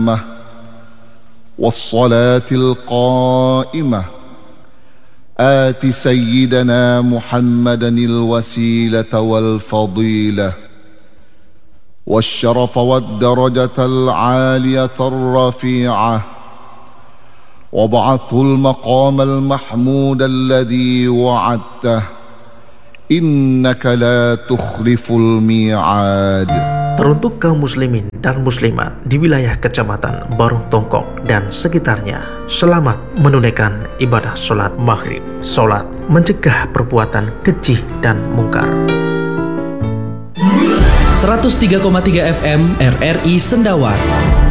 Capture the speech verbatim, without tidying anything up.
التامة والصلاة القائمة آت سيدنا محمدا الوسيلة والفضيلة والشرف والدرجة العالية الرفيعة وابعثه المقام المحمود الذي وعدته إنك لا تخلف الميعاد. Teruntuk kaum muslimin dan muslimat di wilayah Kecamatan Barung Tongkok dan sekitarnya, selamat menunaikan ibadah sholat maghrib. Sholat mencegah perbuatan keji dan mungkar. seratus tiga koma tiga F M R R I Sendawar.